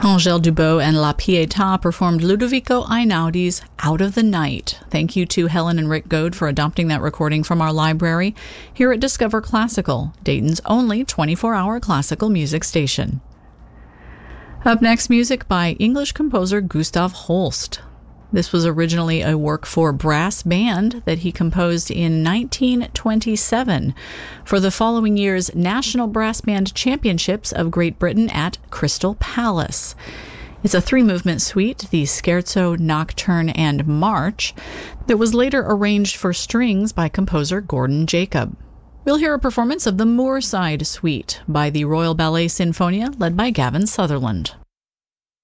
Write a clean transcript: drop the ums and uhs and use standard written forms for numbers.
Angèle Dubot and La Pietà performed Ludovico Einaudi's Out of the Night. Thank you to Helen and Rick Goad for adopting that recording from our library here at Discover Classical, Dayton's only 24-hour classical music station. Up next, music by English composer Gustav Holst. This was originally a work for brass band that he composed in 1927 for the following year's National Brass Band Championships of Great Britain at Crystal Palace. It's a three-movement suite, the Scherzo, Nocturne, and March, that was later arranged for strings by composer Gordon Jacob. We'll hear a performance of the Moorside Suite by the Royal Ballet Sinfonia, led by Gavin Sutherland.